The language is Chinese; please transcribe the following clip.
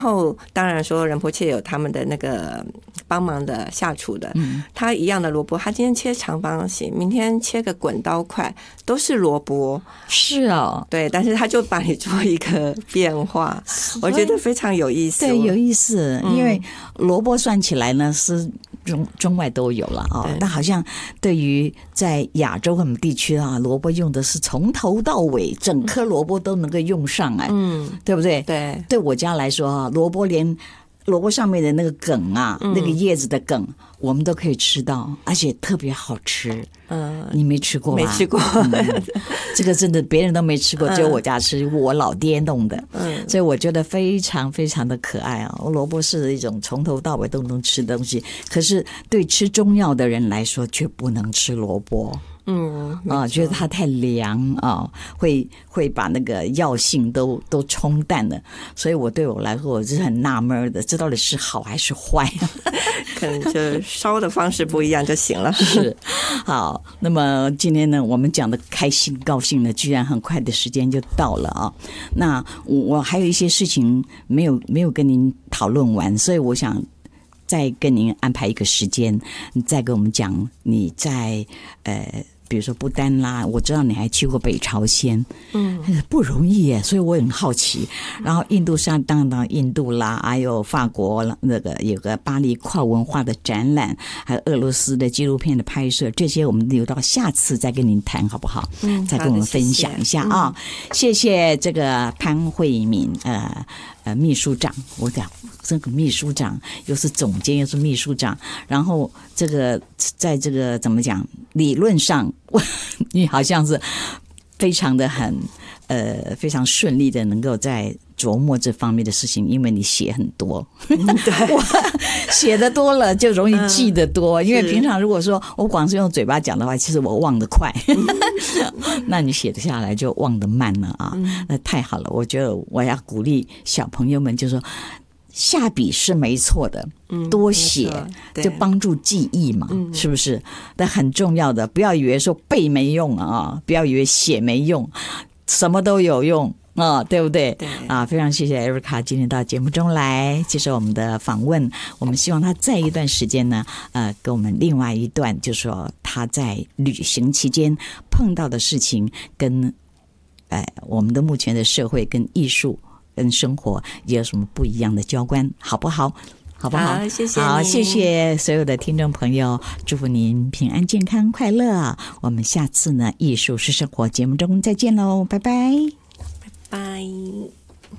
后当然说仁波切有他们的那个帮忙的下厨的，他一样的萝卜，他今天切长方形，明天切个滚刀块，都是萝卜。 是哦， 对，但是他就把你做一个变化，我觉得非常有意思。 对，有意思，因为萝卜算起来呢是中外都有了啊。那好像对于在亚洲我们地区啊，萝卜用的是从头到尾，整颗萝卜都能够用上哎，对不对？ 对， 对我家来说啊，萝卜上面的那个梗啊，那个叶子的梗，我们都可以吃到，而且特别好吃。你没吃过吗？ 没吃过。 这个真的别人都没吃过，只有我家吃，我老爹弄的。所以我觉得非常非常的可爱啊！萝卜是一种从头到尾都能吃的东西，可是对吃中药的人来说却不能吃萝卜。觉得它太凉啊，会把那个药性都冲淡了，所以对我来说我是很纳闷的，这到底是好还是坏？ 可能就烧的方式不一样就行了。 是，好，那么今天呢，我们讲的开心高兴呢，居然很快的时间就到了啊。那我还有一些事情没有跟您讨论完，所以我想再跟您安排一个时间，你再跟我们讲你在比如说不丹啦，我知道你还去过北朝鲜，不容易耶，所以我很好奇。然后印度上当然印度啦，还有法国那个有个巴黎跨文化的展览，还有俄罗斯的纪录片的拍摄，这些我们留到下次再跟您谈好不好？再跟我们分享一下啊。谢谢这个潘慧敏秘书长，我讲这个秘书长又是总监又是秘书长，然后这个在这个怎么讲，理论上你好像是非常的非常顺利的能够在琢磨这方面的事情，因为你写很多。对，我写的多了就容易记得多，因为平常如果说我光是用嘴巴讲的话，其实我忘得快。那你写得下来就忘得慢了啊，那太好了。我觉得我要鼓励小朋友们，就是说下笔是没错的，多写就帮助记忆嘛，是不是？但很重要的，不要以为说背没用啊，不要以为写没用，什么都有用啊，对不对？对啊，非常谢谢 Erica 今天到节目中来接受我们的访问。我们希望他在一段时间呢，跟我们另外一段，就是说他在旅行期间碰到的事情，跟我们的目前的社会跟艺术跟生活也有什么不一样的交关，好不好？好不好？ 谢谢。 好，谢谢所有的听众朋友，祝福您平安、健康、快乐。我们下次呢，艺术是生活节目中再见喽，拜拜， 拜拜。